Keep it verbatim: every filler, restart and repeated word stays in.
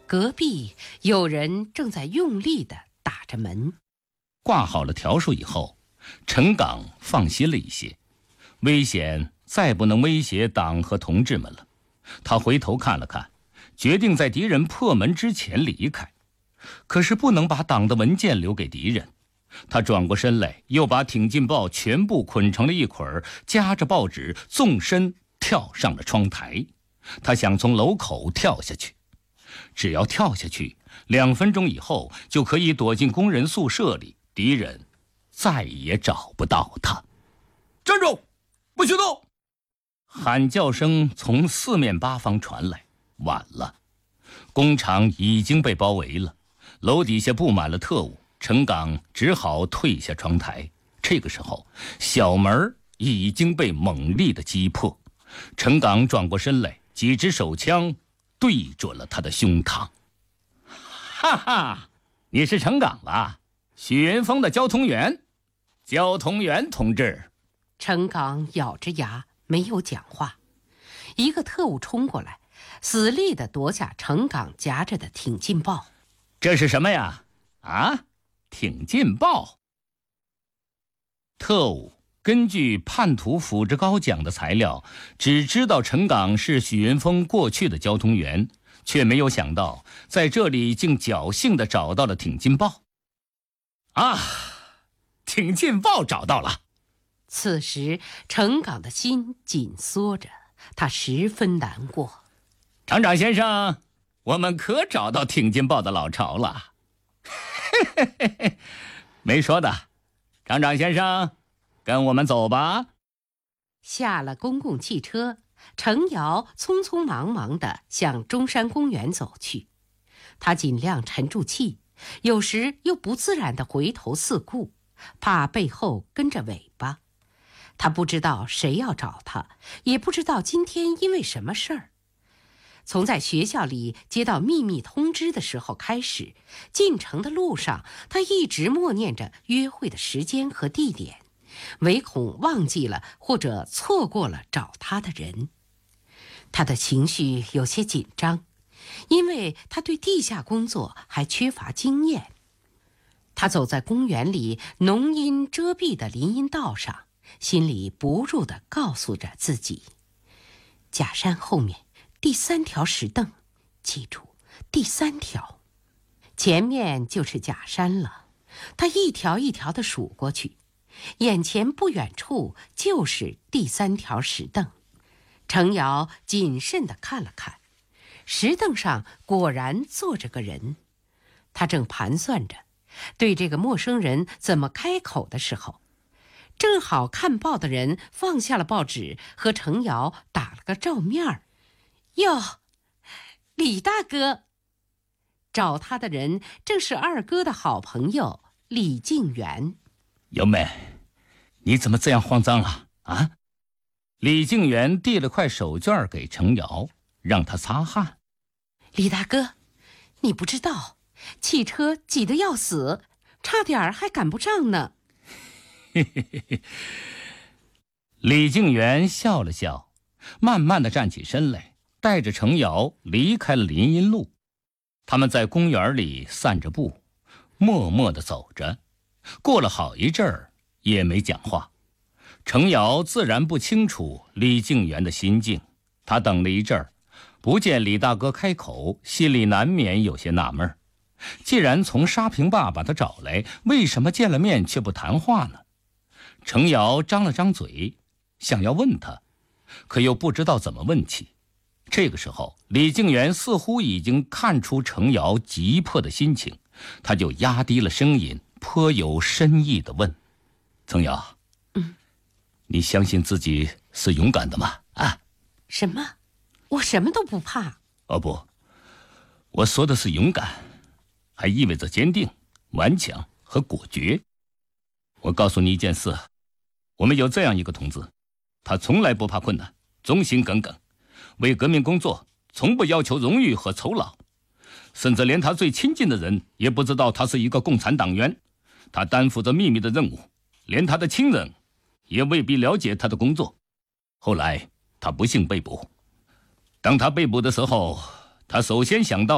隔壁有人正在用力地打着门。 挂好了条数以后，陈岗放心了一些，危险再不能威胁党和同志们了。他回头看了看，决定在敌人破门之前离开。可是不能把党的文件留给敌人。他转过身来，又把挺进报全部捆成了一捆，夹着报纸纵身跳上了窗台。他想从楼口跳下去，只要跳下去，两分钟以后就可以躲进工人宿舍里，敌人再也找不到他。 站住，不许动！ 喊叫声从四面八方传来。晚了，工厂已经被包围了，楼底下布满了特务。陈岗只好退下窗台。这个时候，小门已经被猛力的击破。陈岗转过身来，几支手枪对准了他的胸膛。哈哈，你是陈岗吧？许云峰的交通员。交通员同志。 陈岗咬着牙没有讲话。一个特务冲过来，死力地夺下陈岗夹着的挺进报。 这是什么呀？啊？挺进报。特务根据叛徒抚志高讲的材料，只知道陈岗是许云峰过去的交通员，却没有想到在这里竟侥幸地找到了挺进报。啊，挺进报找到了。 此时陈岗的心紧缩着，他十分难过。 厂长先生，我们可找到挺进报的老巢了。没说的，厂长先生，跟我们走吧。 下了公共汽车，程瑶匆匆忙忙地向中山公园走去。他尽量沉住气，有时又不自然地回头四顾，怕背后跟着尾巴。他不知道谁要找他，也不知道今天因为什么事儿。从在学校里接到秘密通知的时候开始，进城的路上，他一直默念着约会的时间和地点，唯恐忘记了或者错过了找他的人。他的情绪有些紧张，因为他对地下工作还缺乏经验。他走在公园里浓荫遮蔽的林荫道上，心里不住地告诉着自己：假山后面第三条石凳，记住，第三条。前面就是假山了，他一条一条地数过去，眼前不远处就是第三条石凳。程瑶谨慎地看了看，石凳上果然坐着个人。他正盘算着对这个陌生人怎么开口的时候，正好看报的人放下了报纸，和程瑶打了个照面儿。哟，李大哥！找他的人正是二哥的好朋友李静元。 尤妹，你怎么这样慌张啊？啊？李静元递了块手绢给程瑶，让他擦汗。 李大哥，你不知道，汽车挤得要死，差点还赶不上呢。 李静元笑了笑，慢慢地站起身来，带着程瑶离开了林荫路。他们在公园里散着步，默默地走着，过了好一阵儿也没讲话。程瑶自然不清楚李静元的心境，他等了一阵儿，不见李大哥开口，心里难免有些纳闷。既然从沙坪坝把他找来，为什么见了面却不谈话呢？程瑶张了张嘴，想要问他，可又不知道怎么问起。这个时候，李静元似乎已经看出程瑶急迫的心情，他就压低了声音，颇有深意地问：程瑶， 嗯， 你相信自己是勇敢的吗？啊？ 什么？我什么都不怕。 哦不，我说的是勇敢，还意味着坚定、顽强和果决。我告诉你一件事，我们有这样一个同志，他从来不怕困难，忠心耿耿，为革命工作从不要求荣誉和酬劳，甚至连他最亲近的人也不知道他是一个共产党员。他担负着秘密的任务，连他的亲人也未必了解他的工作。后来他不幸被捕，当他被捕的时候，他首先想到